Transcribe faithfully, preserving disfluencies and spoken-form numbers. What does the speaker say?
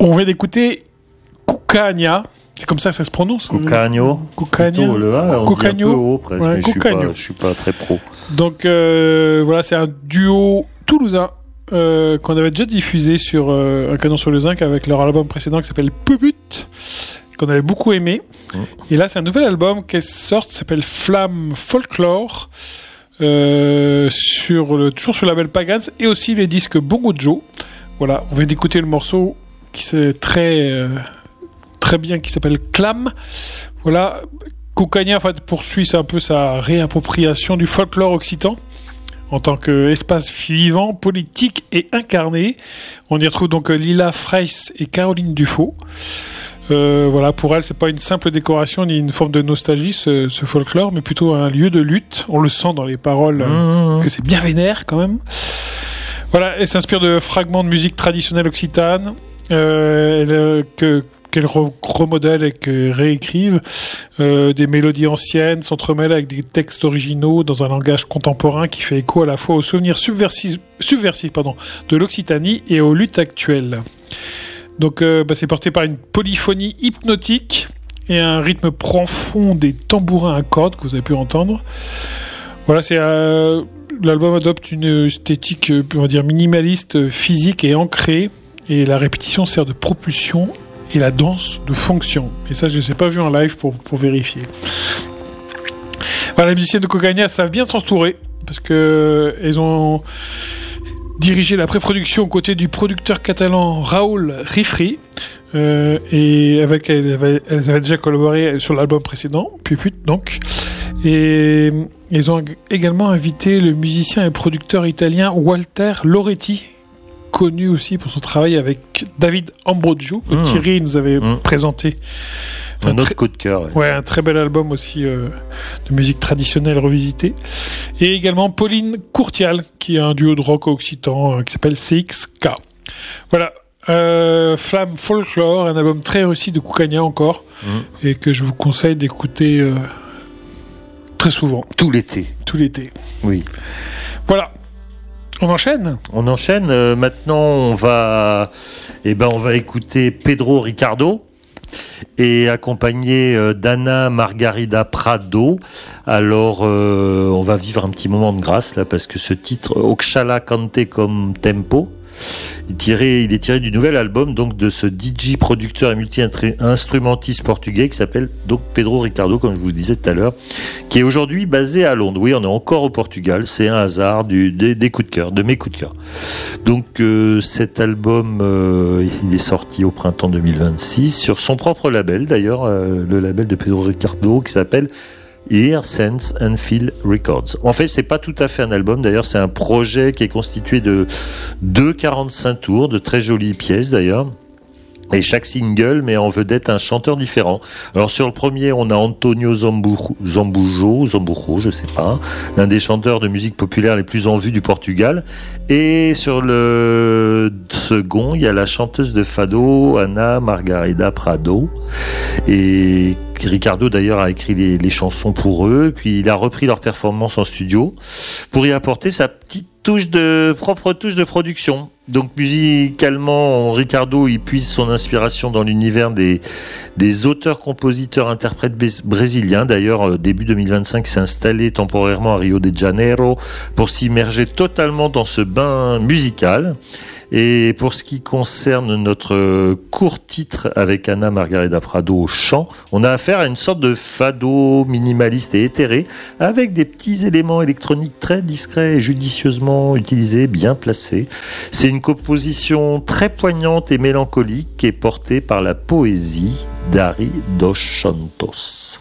On vient d'écouter Cucagna. C'est comme ça que ça se prononce. Cucagno. Cucagno. Le A, on dit un peu haut, presque, ouais, mais je suis pas, je suis pas très pro. Donc euh, voilà, c'est un duo toulousain euh, qu'on avait déjà diffusé sur euh, un canon sur le zinc avec leur album précédent qui s'appelle Puput, qu'on avait beaucoup aimé. Mmh. Et là, c'est un nouvel album qui sort, qui s'appelle Flamme Folklore, euh, sur le, toujours sur le label Pagans, et aussi les disques Bongo Joe. Voilà, on vient d'écouter le morceau qui c'est très euh, très bien, qui s'appelle Clam. Voilà, Cucagna en fait, poursuit un peu sa réappropriation du folklore occitan en tant qu'espace vivant, politique et incarné. On y retrouve donc Lila Freiss et Caroline Dufaux. Euh, voilà, pour elle, c'est pas une simple décoration ni une forme de nostalgie, ce, ce folklore, mais plutôt un lieu de lutte. On le sent dans les paroles, euh, mmh. que c'est bien vénère quand même. Voilà, elle s'inspire de fragments de musique traditionnelle occitane, euh, elle, euh, que qu'elle remodèle et qu'elle réécrive. Euh, des mélodies anciennes s'entremêlent avec des textes originaux dans un langage contemporain qui fait écho à la fois aux souvenirs subversifs, subversifs pardon, de l'Occitanie et aux luttes actuelles. Donc euh, bah, c'est porté par une polyphonie hypnotique et un rythme profond des tambourins à cordes que vous avez pu entendre. Voilà, c'est euh, l'album adopte une esthétique, on va dire, minimaliste, physique et ancrée, et la répétition sert de propulsion et la danse de fonction. Et ça, je ne les ai pas vus en live pour, pour vérifier. Voilà, les musiciens de Cucagna savent bien s'entourer, parce qu'elles ont dirigé la pré-production aux côtés du producteur catalan Raoul Rifri, euh, et avec elles avaient, elles avaient déjà collaboré sur l'album précédent, Puput donc. Et ils ont également invité le musicien et producteur italien Walter Loretti, connu aussi pour son travail avec David Ambrogio, que mmh. Thierry nous avait mmh. présenté. Un, un autre très, coup de cœur. Ouais. ouais, un très bel album aussi euh, de musique traditionnelle revisitée. Et également Pauline Courtial, qui est un duo de rock occitan euh, qui s'appelle C X K. Voilà, euh, Flamme Folklore, un album très réussi de Cucagna encore, mmh. et que je vous conseille d'écouter euh, très souvent. Tout l'été. Tout l'été. Oui. Voilà. On enchaîne. On enchaîne. Euh, maintenant, on va, eh ben, on va écouter Pedro Ricardo et accompagné euh, d'Anna Margarida Prado. Alors, euh, on va vivre un petit moment de grâce là, parce que ce titre, Oxala Cante Comme Tempo, il, tiré, il est tiré du nouvel album donc de ce D J producteur et multi-instrumentiste portugais qui s'appelle donc Pedro Ricardo, comme je vous le disais tout à l'heure, qui est aujourd'hui basé à Londres. Oui, on est encore au Portugal, c'est un hasard du, des, des coups de cœur, de mes coups de cœur. Donc euh, cet album, euh, il est sorti au printemps deux mille vingt-six sur son propre label d'ailleurs, euh, le label de Pedro Ricardo qui s'appelle Hear, Sense and Feel Records. En fait, c'est pas tout à fait un album. D'ailleurs, c'est un projet qui est constitué de deux quarante-cinq tours, de très jolies pièces d'ailleurs. Et chaque single met en vedette un chanteur différent. Alors sur le premier, on a Antonio Zambujo, Zambujo, Zambujo, je sais pas, l'un des chanteurs de musique populaire les plus en vue du Portugal. Et sur le second, il y a la chanteuse de fado, Anna Margarida Prado. Et Ricardo d'ailleurs a écrit les, les chansons pour eux, puis il a repris leur performance en studio pour y apporter sa petite touche de propre touche de production. Donc musicalement, Ricardo il puise son inspiration dans l'univers des des auteurs, compositeurs, interprètes brésiliens. D'ailleurs, début deux mille vingt-cinq, il s'est installé temporairement à Rio de Janeiro pour s'immerger totalement dans ce bain musical. Et pour ce qui concerne notre court titre avec Anna Margarida Prado au chant, on a affaire à une sorte de fado minimaliste et éthéré avec des petits éléments électroniques très discrets et judicieusement utilisés, bien placés. C'est une composition très poignante et mélancolique qui est portée par la poésie d'Ari dos Santos.